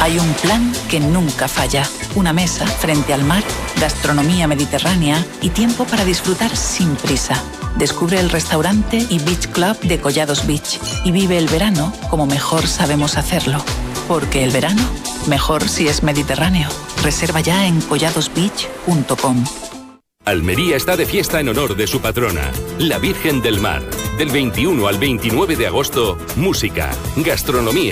Hay un plan que nunca falla. Una mesa frente al mar, gastronomía mediterránea y tiempo para disfrutar sin prisa. Descubre el restaurante y beach club de Collados Beach y vive el verano como mejor sabemos hacerlo. Porque el verano, mejor si es mediterráneo. Reserva ya en colladosbeach.com. Almería está de fiesta en honor de su patrona, la Virgen del Mar. Del 21 al 29 de agosto, música, gastronomía.